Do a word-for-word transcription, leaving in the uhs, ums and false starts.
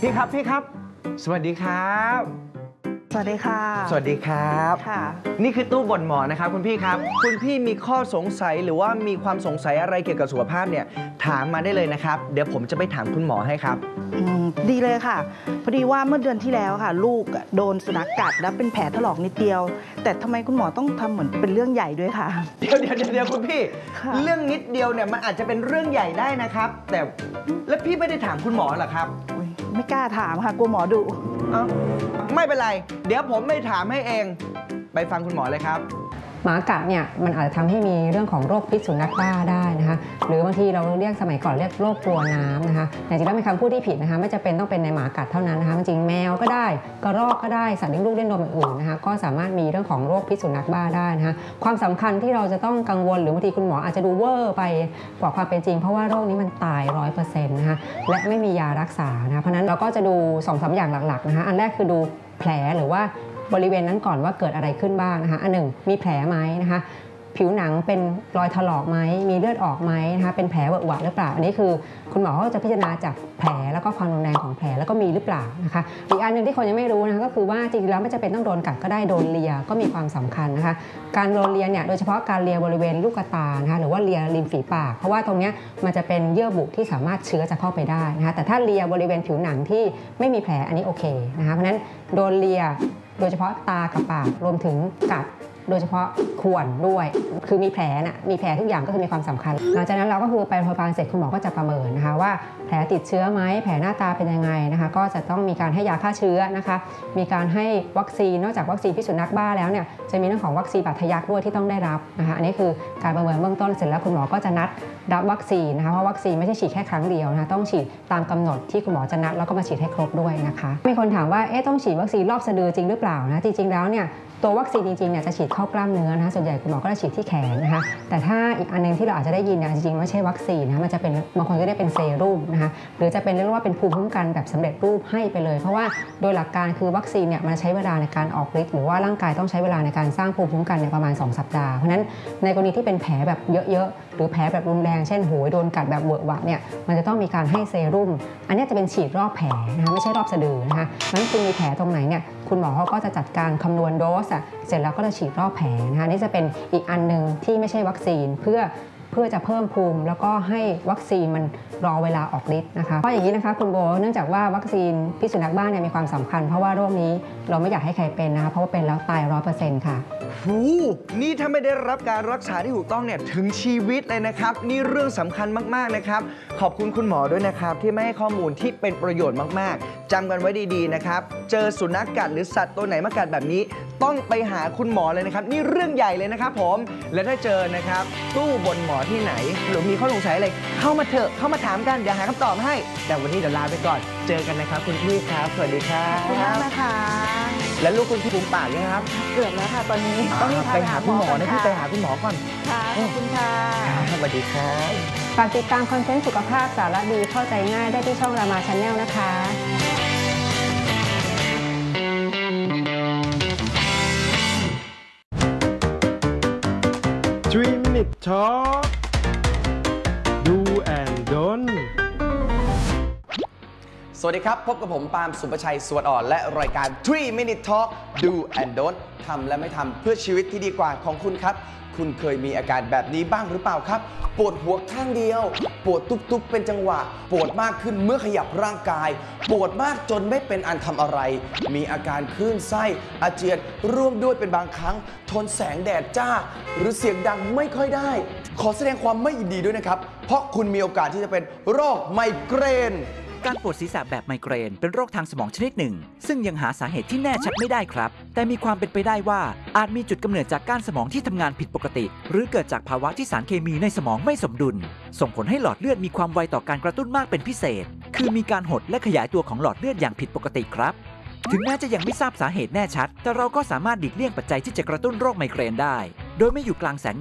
พี่ครับพี่ครับสวัสดีครับสวัสดีค่ะสวัสดีครับค่ะนี่คือตู้บ่นหมอนะครับคุณพี่ครับคุณพี่มีข้อสงสัยหรือว่ามีความสงสัยอะไรเกี่ยวกับสุขภาพเนี่ยถามมาได้เลยนะครับเดี๋ยวผมจะไปถามคุณหมอให้ครับอืมดีเลยค่ะพอดีว่าเมื่อเดือนที่แล้วค่ะ ลูกโดนสุนัขกัดแล้วเป็นแผลถลอกนิดเดียวแต่ทำไมคุณหมอต้องทำเหมือนเป็นเรื่องใหญ่ด้วยคะเดี๋ยวเดี๋ยวเดี๋ยวคุณพี่เรื่องนิดเดียวเนี่ยมันอาจจะเป็นเรื่องใหญ่ได้นะครับแต่แล้วพี่ไม่ได้ถามคุณหมอเหรอครับไม่กล้าถามค่ะกลัวหมอดุเอ้าไม่เป็นไรเดี๋ยวผมไม่ถามให้เองไปฟังคุณหมอเลยครับหมากัดเนี่ยมันอาจจะทำให้มีเรื่องของโรคพิษสุนัขบ้าได้นะคะหรือบางทีเราเรียกสมัยก่อนเรียกโรคกลัวน้ำนะคะแต่จริงๆแล้วเป็นคำพูดที่ผิดนะคะไม่จะเป็นต้องเป็นในหมากัดเท่านั้นนะคะจริงๆแมวก็ได้กระรอกก็ได้สัตว์เลี้ยงลูกเลี้ยงนมอื่นๆนะคะก็สามารถมีเรื่องของโรคพิษสุนัขบ้าได้นะคะความสำคัญที่เราจะต้องกังวลหรือบางทีคุณหมออาจจะดูเวอร์ไปกว่าความเป็นจริงเพราะว่าโรคนี้มันตายร้อยเปอร์เซ็นต์นะคะและไม่มียารักษานะคะเพราะนั้นเราก็จะดูสองสามอย่างหลักๆนะคะอันแรกคือดูแผลหรือว่าบริเวณนั้นก่อนว่าเกิดอะไรขึ้นบ้างนะคะอันหนึ่งมีแผลไหมนะคะผิวหนังเป็นรอยถลอกไหมมีเลือดออกไหมนะคะเป็นแผลเวอะหวะหรือเปล่าอันนี้คือคุณหมอเขาจะพิจารณาจากแผลแล้วก็ความรุนแรงของแผลแล้วก็มีหรือเปล่านะคะอีกอันหนึ่งที่คนยังไม่รู้นะคะก็คือว่าจริงๆแล้วไม่จำเป็นต้องโดนกัดก็ได้โดนเลียก็มีความสำคัญนะคะการโดนเลียเนี่ยโดยเฉพาะการเลียบริเวณลูกตานะคะหรือว่าเลียริมฝีปากเพราะว่าตรงนี้มันจะเป็นเยื่อบุที่สามารถเชื้อจะเข้าไปได้นะคะแต่ถ้าเลียบริเวณผิวหนังที่ไม่มีแผลอันนี้โอเคนะคะเพราะฉะนั้นโดนเลียโดยเฉพาะตากับปากรวมถึงกัดโดยเฉพาะข่วนด้วยคือมีแผลน่ะมีแผลทุกอย่างก็คือมีความสำคัญหลังจากนั้นเราก็คือไปโรงพยาบาลเสร็จคุณหมอก็จะประเมินนะคะว่าแผลติดเชื้อไหมแผลหน้าตาเป็นยังไงนะคะก็จะต้องมีการให้ยาฆ่าเชื้อนะคะมีการให้วัคซีนนอกจากวัคซีนพิษสุนัขบ้าแล้วเนี่ยจะมีเรื่องของวัคซีนบาดทะยักด้วยที่ต้องได้รับนะคะอันนี้คือการประเมินเบื้องต้นเสร็จแล้วคุณหมอก็จะนัดรับวัคซีนนะคะเพราะวัคซีนไม่ใช่ฉีดแค่ครั้งเดียวนะคะต้องฉีดตามกำหนดที่คุณหมอจะนัดแล้วก็มาฉีดให้ครบด้วยนะคะมีคนถามว่าเอ๊ะต้องฉีดวัคซีนรอบสะดือจริงหรือเปล่านะจริงๆแล้วเนี่ยตัววัคซีนจริงๆเนี่ยจะฉีดเข้ากล้ามเนื้อนะคะส่วนใหญ่คุณหมอก็จะฉีดที่แขนนะคะแต่ถ้าอีกอันนึงที่เราอาจจะได้ยินเนี่ยจริงๆไม่ใช่วัคซีนนะมันจะเป็นบางคนก็ได้เป็นเซรุ่มนะคะหรือจะเป็นเรียกว่าเป็นภูมิคุ้มกันแบบสำเร็จรูปให้ไปเลยเพราะว่าโดยหลักการคือวัคซีนเนี่ยมันใช้เวลาในการออกฤทธิ์หรือว่าร่างกายต้องใช้เวลาในการสร้างภูมิคุ้มกันในประมาณสองสัปดาห์เพราะนั้นในกรณีที่เป็นแผลแบบเยอะๆหรือแผลแบบรุนแรงเช่นโหยโดนกัดแบบเวอะหวะเนี่ยมันจะต้องมีการให้เซรุ่มอันนี้จะเป็นฉีดรอบแผลนะคะไม่ใช่รอบสะดือนะคะนั้นคุณมีแผลตรงไหนเนี่ยคุณหมอเขาก็จะจัดการคำนวณโดสเสร็จแล้วก็จะฉีดรอบแผลนะคะนี่จะเป็นอีกอันนึงที่ไม่ใช่วัคซีนเพื่อเพื่อจะเพิ่มภูมิแล้วก็ให้วัคซีนมันรอเวลาออกฤทธิ์นะคะเพราะอย่างนี้นะคะคุณโบเนื่องจากว่าวัคซีนพิษสุนัขบ้าเนี่ยมีความสำคัญเพราะว่าโรคนี้เราไม่อยากให้ใครเป็นนะคะเพราะว่าเป็นแล้วตายร้อยเปอร์เซ็นต์ค่ะหูนี่ถ้าไม่ได้รับการรักษาที่ถูกต้องเนี่ยถึงชีวิตเลยนะครับนี่เรื่องสำคัญมากๆนะครับขอบคุณคุณหมอด้วยนะครับที่ไม่ให้ข้อมูลที่เป็นประโยชน์มากๆจำกันไว้ดีๆนะครับเจอสุนัขกัดหรือสัตว์ตัวไหนมากัดแบบนี้ต้องไปหาคุณหมอเลยนะครับนี่เรื่องใหญ่เลยนะครับผมและถ้าเจอนะครับตู้บ่นหมอที่ไหนหรือมีข้อสงสัยอะไรเข้ามาเถอะเข้ามาถามกันเดี๋ยวหาคำตอบให้แต่วันนี้เดี๋ยวลาไปก่อนเจอกันนะครับคุณพี่ครับสวัสดีครับขอบคุณมากนะคะและลูกคุณพี่ภูมิปากยังครับเกือบแล้วค่ะตอนนี้ต้องไปหาคุณหมอนะพี่ไปหาคุณหมอก่อนค่ะขอบคุณค่ะสวัสดีครับฝากติดตามคอนเทนต์สุขภาพสาระดีเข้าใจง่ายได้ที่ช่องรามาชาแนลนะคะทรี minute talk do and don't สวัสดีครับพบกับผมปาล์มสุภชัยสวัสดิ์อ่อนและรายการทรี minute talk do and don't ทำและไม่ทำเพื่อชีวิตที่ดีกว่าของคุณครับคุณเคยมีอาการแบบนี้บ้างหรือเปล่าครับปวดหัวข้างเดียวปวดทุกๆเป็นจังหวะปวดมากขึ้นเมื่อขยับร่างกายปวดมากจนไม่เป็นอันทำอะไรมีอาการคลื่นไส้อาเจียนร่วมด้วยเป็นบางครั้งทนแสงแดดจ้าหรือเสียงดังไม่ค่อยได้ขอแสดงความไม่ยินดีด้วยนะครับเพราะคุณมีโอกาสที่จะเป็นโรคไมเกรนการปวดศีรษะแบบไมเกรนเป็นโรคทางสมองชนิดหนึ่งซึ่งยังหาสาเหตุที่แน่ชัดไม่ได้ครับแต่มีความเป็นไปได้ว่าอาจมีจุดกำเนิดจากก้านสมองที่ทำงานผิดปกติหรือเกิดจากภาวะที่สารเคมีในสมองไม่สมดุลส่งผลให้หลอดเลือดมีความไวต่อการกระตุ้นมากเป็นพิเศษคือมีการหดและขยายตัวของหลอดเลือดอย่างผิดปกติครับถึงแม้จะยังไม่ทราบสาเหตุแน่ชัดแต่เราก็สามารถหลีกเลี่ยงปัจจัยที่จะกระตุ้นโรคไมเกรนได้โดยไม่อยู่กลางแสง